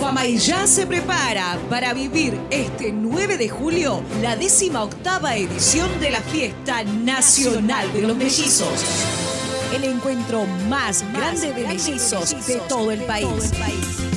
Guamay ya se prepara para vivir este 9 de julio la 18ª edición de la Fiesta Nacional de los Mellizos. El encuentro más grande de mellizos de todo el país.